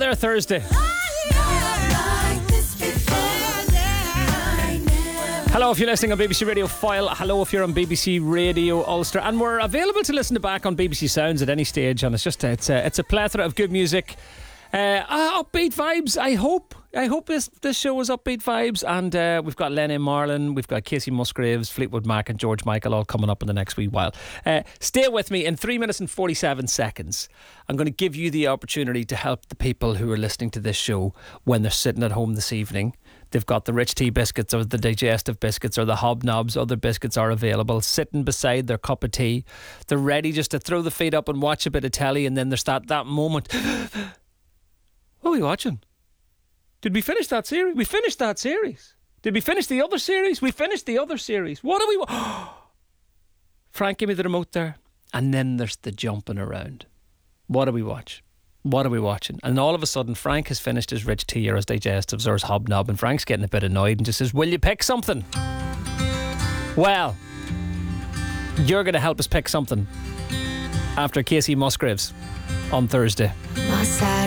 there, Thursday. Hello if you're listening on BBC Radio File. Hello if you're on BBC Radio Ulster. And we're available to listen to back on BBC Sounds at any stage. And it's a plethora of good music. Upbeat vibes, I hope this show is upbeat vibes. And we've got Lenny Marlin, we've got Casey Musgraves, Fleetwood Mac and George Michael all coming up in the next wee while. Stay with me. In 3 minutes and 47 seconds I'm going to give you the opportunity to help the people who are listening to this show when they're sitting at home this evening. They've got the rich tea biscuits or the digestive biscuits or the hobnobs. Other biscuits are available, sitting beside their cup of tea. They're ready just to throw the feet up and watch a bit of telly. And then there's that moment. What are we watching? Did we finish that series? We finished that series. Did we finish the other series? We finished the other series. What are we... Frank, give me the remote there. And then there's the jumping around. What do we watch? What are we watching? And all of a sudden Frank has finished his rich tea or his digestives or his hobnob, and Frank's getting a bit annoyed and just says, will you pick something? Well, you're going to help us pick something after Casey Musgraves on Thursday. My side